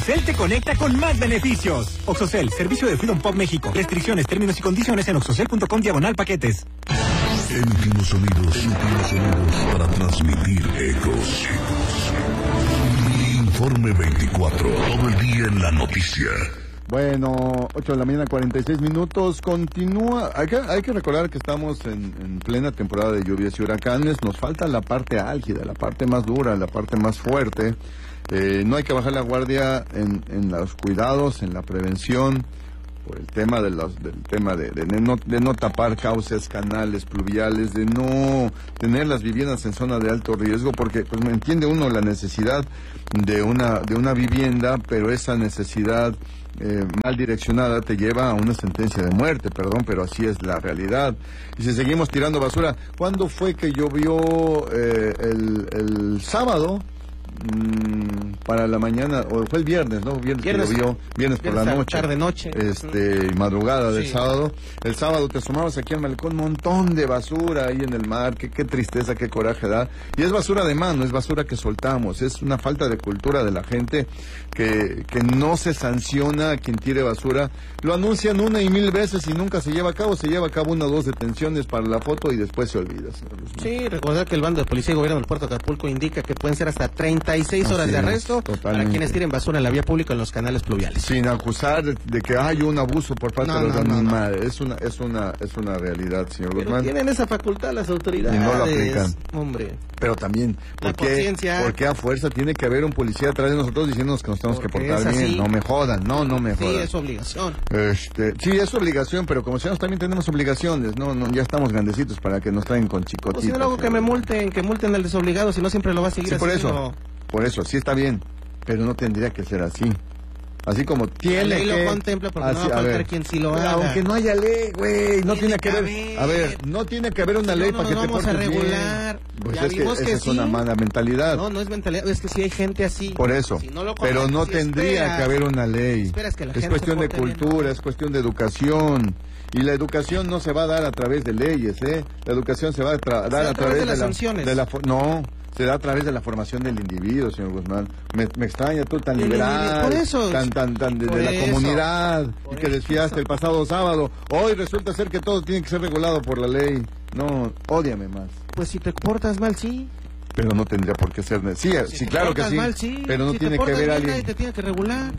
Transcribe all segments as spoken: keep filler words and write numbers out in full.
Oxocel te conecta con más beneficios. Oxocel, servicio de Freedom Pop México. Restricciones, términos y condiciones en oxocel punto com diagonal paquetes. Emitimos sonidos, emitimos sonidos para transmitir ecos. Informe veinticuatro, todo el día en la noticia. Bueno, ocho de la mañana, cuarenta y seis minutos, continúa, hay que, hay que recordar que estamos en, en plena temporada de lluvias y huracanes, nos falta la parte álgida, la parte más dura, la parte más fuerte, eh, no hay que bajar la guardia en, en los cuidados, en la prevención, por el tema de los, del tema de, de, no, de no tapar cauces, canales pluviales, de no tener las viviendas en zona de alto riesgo, porque pues me entiende uno la necesidad de una, de una vivienda, pero esa necesidad Eh, mal direccionada te lleva a una sentencia de muerte, perdón, pero así es la realidad. Y si seguimos tirando basura, ¿cuándo fue que llovió eh, el, el sábado? Mm, para la mañana, o fue el viernes, ¿no? Viernes, viernes que llovió, viernes por la noche. Tarde, noche. Este, y madrugada del sí. sábado. El sábado te asomabas aquí al malecón, un montón de basura ahí en el mar, qué, qué tristeza, qué coraje da. Y es basura de mano, es basura que soltamos, es una falta de cultura de la gente que, que no se sanciona a quien tire basura. Lo anuncian una y mil veces y nunca se lleva a cabo, se lleva a cabo una o dos detenciones para la foto y después se olvida, señor Guzmán. Sí, recordar que el bando de policía y gobierno del puerto de Acapulco indica que pueden ser hasta treinta y seis horas Así de es, arresto totalmente. para quienes tiren basura en la vía pública en los canales pluviales. Sin acusar de, de que hay un abuso por parte No, de los no, no, animales, no. es una es una es una realidad, señor Pero Guzmán. tienen esa facultad las autoridades. Y no lo aplican. Hombre. Pero también, ¿por La qué, conciencia. ¿por qué a fuerza tiene que haber un policía atrás de nosotros diciéndonos que nos tenemos Porque que portar es así. bien? No me jodan, no, no me jodan. Sí, es su obligación. Este, sí, es su obligación, pero como ciudadanos también tenemos obligaciones, no, no, ya estamos grandecitos para que nos traen con chicotitas. Pues si no, luego que me multen, que multen al desobligado, si no siempre lo va a seguir Sí, por haciendo. eso, por eso, sí está bien, pero no tendría que ser así. Así como tiene La ley que... lo contempla porque así, no va a a faltar ver, quien sí lo haga. aunque no haya ley, güey, no tiene, Tiene que que haber... haber. A ver, no tiene que haber una Si ley no, para no que nos te vamos a portes bien. regular. Pues Ya es que vimos esa que es sí. una mala mentalidad. No, no es mentalidad, es que si hay gente así. Por eso, si no lo pero no si tendría esperas, que haber una ley. esperas que la Es gente cuestión se de porte bien, cultura, ¿no? es cuestión de educación. Y la educación no se va a dar a través de leyes, ¿eh? La educación se va a tra- dar a través de, las la, sanciones. de la... fo- No, se da a través de la formación del individuo, señor Guzmán. Me, me extraña tú tan El liberal, individuo, por eso. tan, tan, tan de, Por de la eso. comunidad, Por y que eso. desfiaste el pasado sábado. Hoy resulta ser que todo tiene que ser regulado por la ley. No, ódiame más. Pues si te portas mal, sí. Pero no tendría por qué ser... Sí, Si sí te claro que portas sí, mal, sí. pero no Si tiene te que portas ver bien, alguien... nadie te tiene que regular.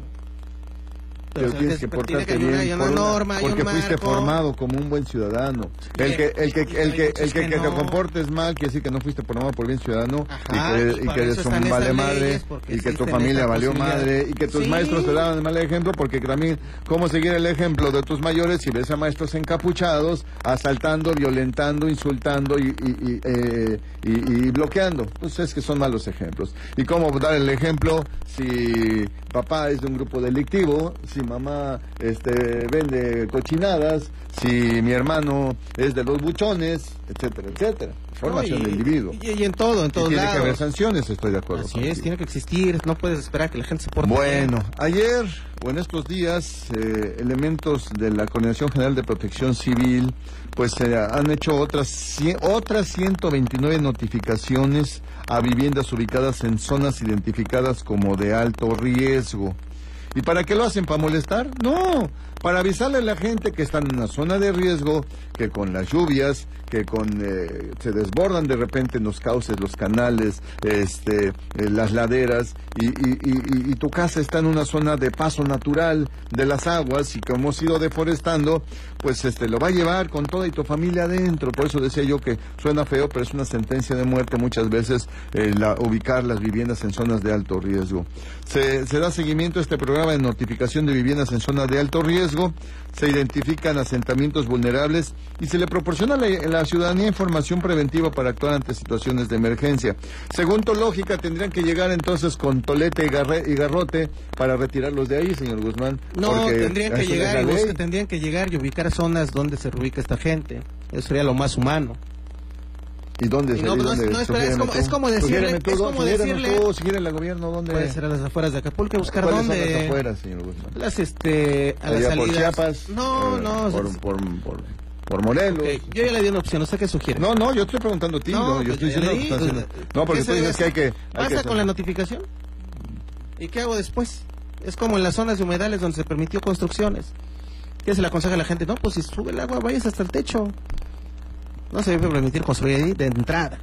Pero Pero tienes que pero portarte tiene que haber una- bien una por una- norma, hay porque un fuiste marco. formado como un buen ciudadano. Sí, El que el que y el que hay el que, muchos que, que que te no. comportes mal quiere decir que no fuiste formado por bien ciudadano. Ajá, y y que, y para que eso eres están un vale esas madre leyes, porque y que tu existen familia esa valió posibilidad. madre y que tus Sí. maestros te daban el mal ejemplo, porque también cómo seguir el ejemplo de tus mayores si ves a maestros encapuchados asaltando, violentando, insultando y y, y, eh, y, y bloqueando. Entonces es que son malos ejemplos. Y cómo dar el ejemplo si papá es de un grupo delictivo, si mamá este vende cochinadas, si mi hermano es de los buchones, etcétera, etcétera. Formación No, y, del individuo. Y, y en todo, en Y todos tiene lados. que haber sanciones, estoy de acuerdo. Así contigo. es, tiene que existir. No puedes esperar que la gente se porte Bueno, bien. ayer o en estos días, eh, elementos de la Coordinación General de Protección Civil, pues eh, han hecho otras cien, otras ciento veintinueve notificaciones a viviendas ubicadas en zonas identificadas como de alto riesgo. ¿Y para qué lo hacen? ¿Para molestar? No, para avisarle a la gente que están en una zona de riesgo, que con las lluvias, que con eh, se desbordan de repente los cauces, los canales, este, eh, las laderas, y, y, y, y tu casa está en una zona de paso natural de las aguas, y como hemos ido deforestando, pues este lo va a llevar con toda y tu familia adentro. Por eso decía yo que suena feo, pero es una sentencia de muerte muchas veces eh, la, ubicar las viviendas en zonas de alto riesgo. Se, se da seguimiento a este programa de notificación de viviendas en zonas de alto riesgo, se identifican asentamientos vulnerables y se le proporciona a la, a la ciudadanía información preventiva para actuar ante situaciones de emergencia. Según tu lógica, tendrían que llegar entonces con tolete y, garre, y garrote para retirarlos de ahí, señor Guzmán. No, tendrían que eso es llegar, la y ley. busca- tendrían que llegar y ubicar zonas donde se ubica esta gente. Eso sería lo más humano. ¿Y dónde? Y no, ¿Y no, dónde? no, espera, es Sugiéreme como- tú. es como decirle- Sugiéreme tú, es como sugiéreme decirle- tú, sugiéreme el gobierno, ¿dónde? Puede ser a las afueras de Acapulco, buscar ¿Cuáles dónde. son las afueras, señor Guzmán? Las, este, a las Allá por salidas. Chiapas, No, eh, no. por, es- por, por, por Morelos. ok, yo ya le di una opción, ¿usted qué sugiere? No, no, yo estoy preguntando a ti, No, no, yo pues estoy ya diciendo le lo que di, estás haciendo. pues, No, porque ¿qué tú se dices que hay que... hay ¿Basta que con la notificación? ¿Y qué hago después? Es como en las zonas de humedales donde se permitió construcciones. ¿Qué se le aconseja a la gente? No, pues si sube el agua, vayas hasta el techo. No se debe permitir construir ahí de entrada.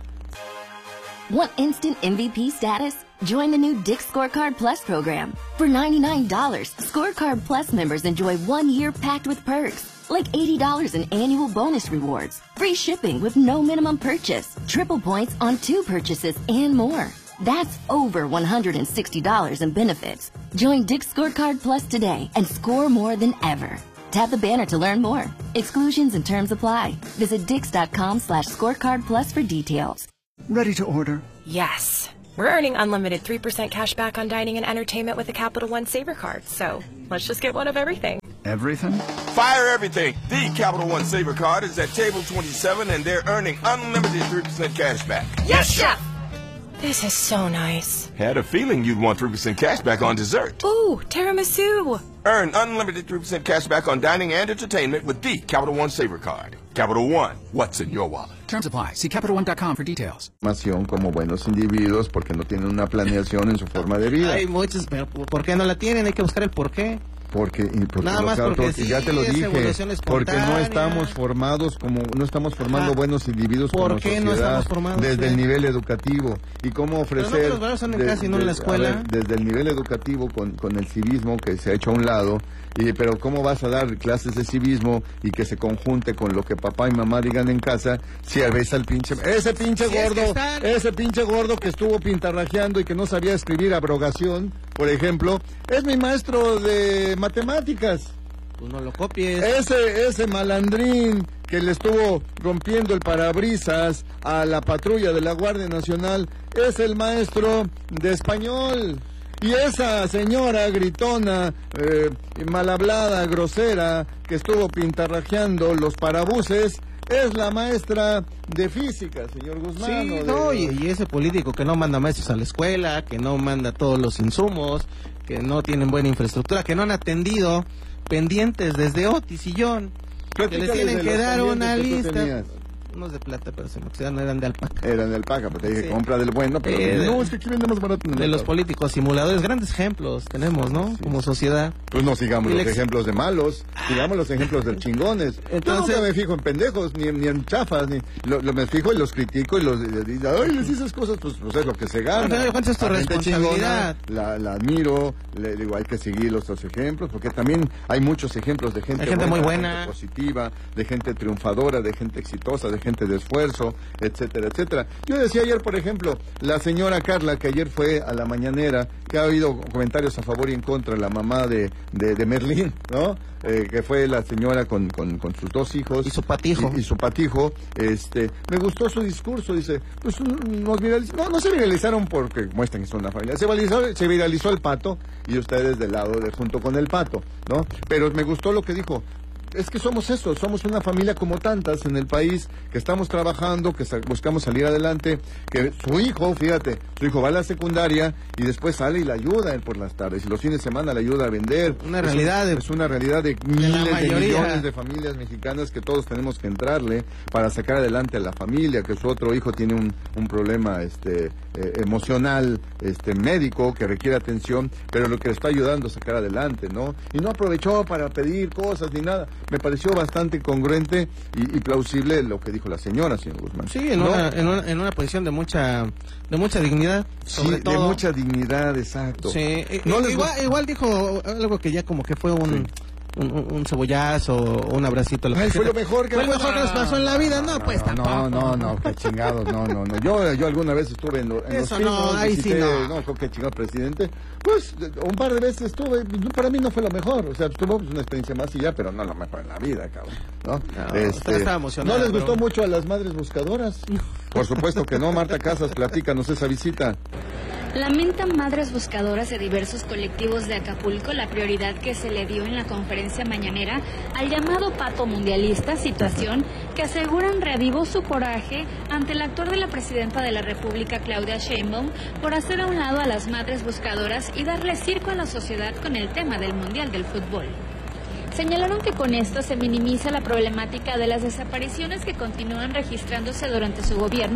Want instant M V P status? Join the new Dick's Scorecard Plus program. For ninety-nine dollars, Scorecard Plus members enjoy one year packed with perks, like eighty dollars in annual bonus rewards, free shipping with no minimum purchase, triple points on two purchases, and more. That's over one hundred sixty dollars in benefits. Join Dick's Scorecard Plus today and score more than ever. Tap the banner to learn more. Exclusions and terms apply. Visit dix.com slash scorecard plus for details. Ready to order? Yes. We're earning unlimited three percent cash back on dining and entertainment with a Capital One Saver card. So let's just get one of everything. Everything? Fire everything. The Capital One Saver card is at table twenty-seven and they're earning unlimited three percent cash back. Yes, Chef! This is so nice. Had a feeling you'd want three percent cash back on dessert. Ooh, tiramisu. Earn unlimited three percent cash back on dining and entertainment with the Capital One Saver card. Capital One, what's in your wallet? Terms apply. See Capital One dot com for details. Como buenos individuos porque no tienen una planeación en su forma de vida. Hay muchos, pero ¿por qué no la tienen? Hay que buscar el por qué. Porque, y porque, Nada más porque, porque porque sí, ya te lo es dije, porque no estamos formados como, no estamos formando Ajá. buenos individuos ¿Por como qué sociedad no estamos formados, desde eh? el nivel educativo y cómo ofrecer Pero no, los valores son en casa y no en la escuela. A ver, desde el nivel educativo con, con el civismo que se ha hecho a un lado, y, pero cómo vas a dar clases de civismo y que se conjunte con lo que papá y mamá digan en casa si ves al pinche, ese pinche Si es gordo, que están... ese pinche gordo que estuvo pintarrajeando y que no sabía escribir abrogación, por ejemplo, es mi maestro de matemáticas. Pues no lo copies. Ese, ese malandrín que le estuvo rompiendo el parabrisas a la patrulla de la Guardia Nacional es el maestro de español. Y esa señora gritona, eh, mal hablada, grosera, que estuvo pintarrajeando los parabuses, es la maestra de física, señor Guzmán. Sí, de... no, y, y ese político que no manda maestros a la escuela, que no manda todos los insumos, que no tienen buena infraestructura, que no han atendido pendientes desde Otis y John, que les tienen que dar una lista. Unos de plata, pero se me oxidaron, eran de alpaca. Eran de alpaca, pero te dije, Sí. compra del bueno, pero Eh, no, de, es que aquí vende más barato. de los políticos simuladores, grandes ejemplos tenemos, ¿no? Sí. Como sociedad. Pues no sigamos Y los le- ejemplos de malos, sigamos los ejemplos de chingones. Entonces- Yo no me fijo en pendejos, ni, ni en chafas, ni lo, lo me fijo y los critico y los y, y- ay, les esas cosas, pues, pues es lo que se gana. Al final de cuentas es tu La gente responsabilidad. chingona, la, la admiro, le digo, hay que seguir los otros ejemplos, porque también hay muchos ejemplos de gente, Hay gente muy de buena. gente positiva, de gente triunfadora, de gente exitosa, de gente de esfuerzo, etcétera, etcétera. Yo decía ayer, por ejemplo, la señora Carla, que ayer fue a la mañanera, que ha habido comentarios a favor y en contra, la mamá de, de, de Merlín, ¿no? Eh, que fue la señora con, con, con sus dos hijos. Y su patijo. Y, y su patijo. Este, me gustó su discurso, dice, pues nos viraliz- no, no se viralizaron porque muestran que son una familia, se viralizó, se viralizó el pato y ustedes del lado de junto con el pato, ¿no? Pero me gustó lo que dijo. Es que somos eso, somos una familia como tantas en el país, que estamos trabajando, que sa- buscamos salir adelante, que su hijo, fíjate, su hijo va a la secundaria y después sale y la ayuda él por las tardes, y los fines de semana la ayuda a vender. Una Es realidad un- de- es una realidad de miles de, mayoría. millones de familias mexicanas que todos tenemos que entrarle para sacar adelante a la familia, que su otro hijo tiene un, un problema este eh, emocional, este médico, que requiere atención, pero lo que le está ayudando a sacar adelante, ¿no? Y no aprovechó para pedir cosas ni nada. Me pareció bastante congruente y, y plausible lo que dijo la señora, señor Guzmán. Sí, en, ¿No? una, en, una, en una posición de mucha de mucha dignidad, sobre Sí, todo. de mucha dignidad, exacto. Sí, i- No i- les igual, gust- igual dijo algo que ya como que fue un, Sí. un, un- un cebollazo o un abracito. a la Ay, fue lo presidenta. mejor que Fue lo mejor que nos pasó en la vida, no, pues tampoco. No, no, no, qué chingados, no, no, no. Yo, yo alguna vez estuve en, lo- en Eso los no, Pinos, ahí sí visité, no. no, qué chingado presidente. Pues un par de veces estuve, no, para mí no fue lo mejor, o sea, estuvo pues, una experiencia más y ya, pero no lo mejor en la vida, cabrón, ¿no? No, usted estaba emocionado, ¿No les gustó pero- mucho a las madres buscadoras? Por supuesto que no, Marta Casas, platícanos esa visita. Lamentan madres buscadoras de diversos colectivos de Acapulco la prioridad que se le dio en la conferencia mañanera al llamado pato mundialista, situación que aseguran reavivó su coraje ante el actuar de la presidenta de la República, Claudia Sheinbaum, por hacer a un lado a las madres buscadoras y darle circo a la sociedad con el tema del Mundial del Fútbol. Señalaron que con esto se minimiza la problemática de las desapariciones que continúan registrándose durante su gobierno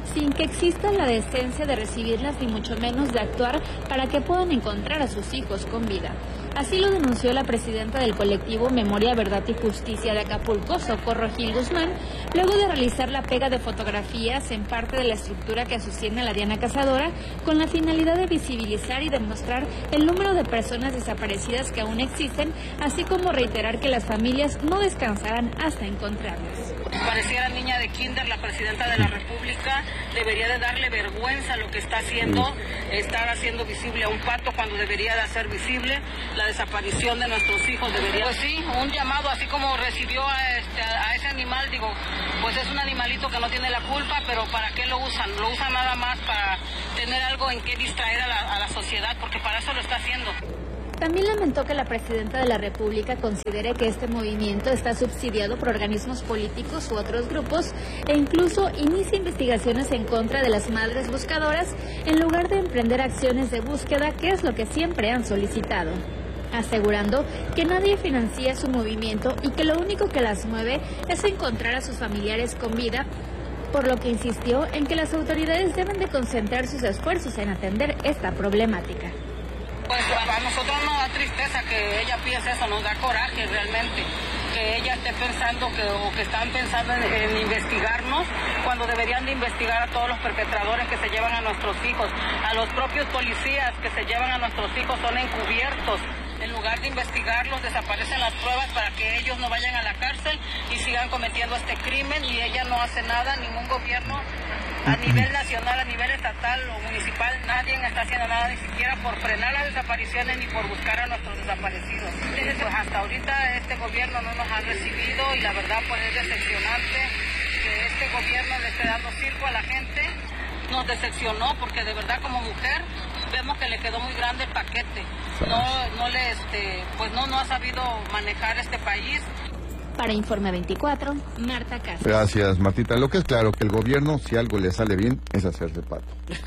sin que exista la decencia de recibirlas ni mucho menos de actuar para que puedan encontrar a sus hijos con vida. Así lo denunció la presidenta del colectivo Memoria, Verdad y Justicia de Acapulco, Socorro Gil Guzmán, luego de realizar la pega de fotografías en parte de la estructura que sostiene a la Diana Cazadora, con la finalidad de visibilizar y demostrar el número de personas desaparecidas que aún existen, así como reiterar que las familias no descansarán hasta encontrarlas. Pareciera niña de kinder, la presidenta de la República debería de darle vergüenza a lo que está haciendo, estar haciendo visible a un pato cuando debería de hacer visible la desaparición de nuestros hijos. Debería, pues sí, un llamado, así como recibió a, este, a ese animal, digo, pues es un animalito que no tiene la culpa, pero ¿para qué lo usan? Lo usan nada más para tener algo en que distraer a la, a la sociedad, porque para eso lo está haciendo. También lamentó que la presidenta de la República considere que este movimiento está subsidiado por organismos políticos u otros grupos e incluso inicia investigaciones en contra de las madres buscadoras en lugar de emprender acciones de búsqueda, que es lo que siempre han solicitado, asegurando que nadie financia su movimiento y que lo único que las mueve es encontrar a sus familiares con vida, por lo que insistió en que las autoridades deben de concentrar sus esfuerzos en atender esta problemática. Pues a nosotros nos da tristeza que ella piense eso, nos da coraje realmente, que ella esté pensando que, o que están pensando en, en investigarnos, cuando deberían de investigar a todos los perpetradores que se llevan a nuestros hijos, a los propios policías que se llevan a nuestros hijos, son encubiertos. En lugar de investigarlos, desaparecen las pruebas para que ellos no vayan a la cárcel y sigan cometiendo este crimen, y ella no hace nada, ningún gobierno a nivel nacional, a nivel estatal o municipal, nadie está haciendo nada, ni siquiera por frenar las desapariciones ni por buscar a nuestros desaparecidos. Pues hasta ahorita este gobierno no nos ha recibido, y la verdad pues es decepcionante que este gobierno le esté dando circo a la gente. Nos decepcionó porque de verdad como mujer vemos que le quedó muy grande el paquete. No, no le, este, pues no, no ha sabido manejar este país. Para Informe veinticuatro, Marta Casas. Gracias, Martita. Lo que es claro, que el gobierno, si algo le sale bien, es hacerse pato,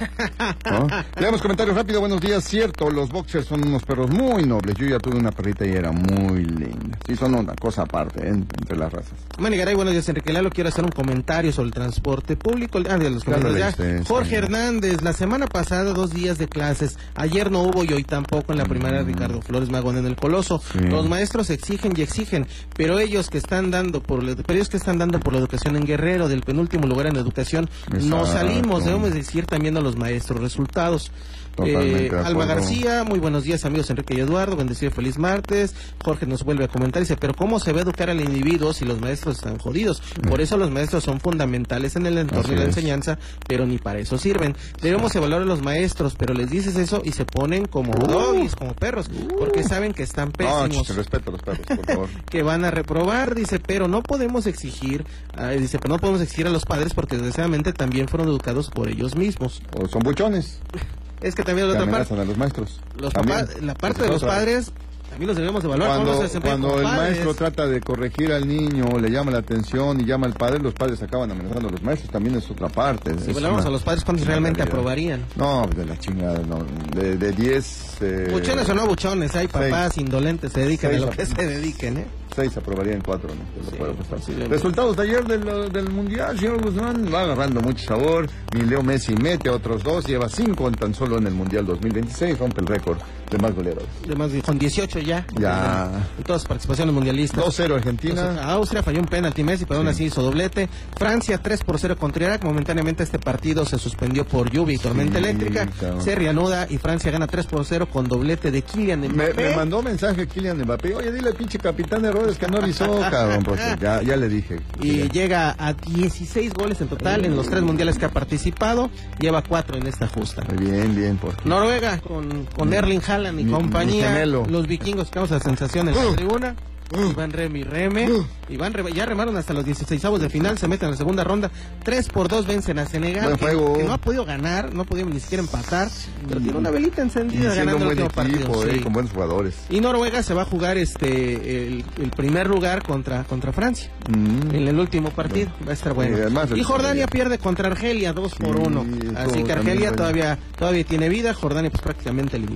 ¿no? Leemos comentarios rápido. Buenos días. Cierto, los boxers son unos perros muy nobles. Yo ya tuve una perrita y era muy linda. Sí, son una cosa aparte, ¿eh? Entre las razas. Manigaray, buenos días, Enrique Lalo. Quiero hacer un comentario sobre el transporte público. Ah, de los comentarios ya. Jorge Hernández, la semana pasada dos días de clases. Ayer no hubo y hoy tampoco en la primaria mm. Ricardo Flores Magón en el Coloso. Sí. Los maestros exigen y exigen, pero ellos que están dando por pero ellos que están dando por la educación en Guerrero, del penúltimo lugar en educación, Exacto. no salimos. Debemos decir también a los maestros resultados. Eh, Alma García, muy buenos días amigos Enrique y Eduardo, bendecido feliz martes. Jorge nos vuelve a comentar, dice, pero ¿cómo se va a educar al individuo si los maestros están jodidos? Por eso los maestros son fundamentales en el entorno Así de la es. enseñanza, pero ni para eso sirven. Debemos evaluar a los maestros, pero les dices eso y se ponen como uh, doggies, como perros, uh, porque saben que están pésimos. No, respeto a los perros, por favor. Que van a reprobar, dice, pero no podemos exigir, uh, dice, pero no podemos exigir a los padres porque desgraciadamente también fueron educados por ellos mismos. O son buchones. Es que también la otra parte, a los maestros. Los papás, la parte de los padres, también los debemos evaluar. Cuando, cuando el maestro trata de corregir al niño, le llama la atención y llama al padre, los padres acaban amenazando a los maestros, también es otra parte. Si evaluamos una, a los padres, ¿cuántos realmente realidad. aprobarían? No, de la chingada, no, de, de diez... Eh, buchones o no buchones, hay papás seis, indolentes, se dedican seis, a lo que se dediquen, ¿eh? Seis aprobarían cuatro, ¿no? Sí, puedo sí, Resultados de ayer del, del Mundial, señor Guzmán, va agarrando mucho sabor. Mi Leo Messi mete otros dos, lleva cinco en tan solo en el Mundial dos mil veintiséis, rompe el récord de más goleadores. De más, con dieciocho ya. Ya. En todas las participaciones mundialistas. dos cero Argentina. Entonces, Austria falló un penalti Messi, pero sí. aún así hizo doblete. Francia tres por cero contra Irak. Momentáneamente este partido se suspendió por lluvia y tormenta sí, eléctrica. Claro. Se reanuda y Francia gana tres por cero con doblete de Kylian Mbappé. Me, me mandó mensaje Kylian Mbappé. Oye, dile al pinche capitán de errores que no avisó, cabrón, porque ya, ya le dije. Y ya. llega a dieciséis goles en total sí. en los tres mundiales que ha participado. Lleva cuatro en esta justa. Bien, bien. Por Noruega con, con Erling Haaland y mi, compañía. Mi los vikingos causan sensación en la uh. tribuna. Uh, Iván Remy Reme, uh, Iván Re, ya remaron hasta los dieciseisavos de final, se meten en la segunda ronda, tres por dos vencen a Senegal, que, que no ha podido ganar, no ha podido ni siquiera empatar, pero tiene una velita encendida ganando el último equipo, partido. Eh, sí. Con buenos jugadores. Y Noruega se va a jugar este el, el primer lugar contra, contra Francia, mm. en el último partido, no. va a estar bueno. Y, y Jordania pierde contra Argelia dos por uno, sí, así que Argelia todavía, todavía tiene vida, Jordania pues prácticamente eliminada.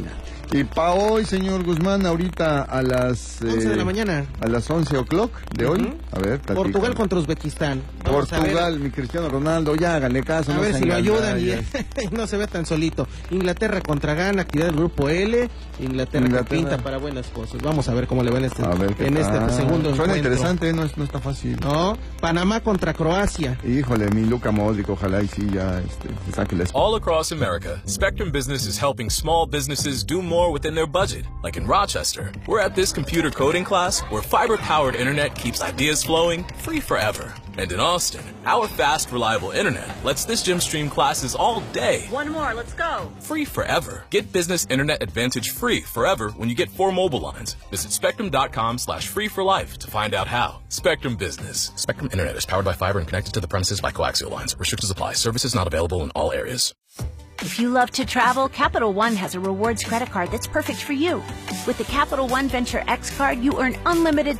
Y para hoy, señor Guzmán, ahorita a las... once de la mañana. A las once o'clock de hoy. Uh-huh. A ver, platica. Portugal contra Uzbekistán. Vamos Portugal, mi Cristiano Ronaldo, ya háganle caso. A no ver si lo ayudan y ya. no se ve tan solito. Inglaterra contra Ghana, actividad del grupo L. Inglaterra, Inglaterra. que pinta para buenas cosas. Vamos a ver cómo le va en este, en este segundo Suena encuentro. Suena interesante, no, es, no está fácil. No, Panamá contra Croacia. Híjole, mi Luka Modric, ojalá y sí ya este, se saque la... All across America, Spectrum Business is helping small businesses do more within their budget. Like in Rochester, we're at this computer coding class where fiber-powered internet keeps ideas flowing free forever. And in Austin, our fast, reliable internet lets this gym stream classes all day. One more, let's go. Free forever. Get business internet advantage free forever when you get four mobile lines. Visit spectrum.com slash free for life to find out how. Spectrum Business. Spectrum Internet is powered by fiber and connected to the premises by coaxial lines. Restrictions apply. Services not available in all areas. If you love to travel, Capital One has a rewards credit card that's perfect for you. With the Capital One Venture X card, you earn unlimited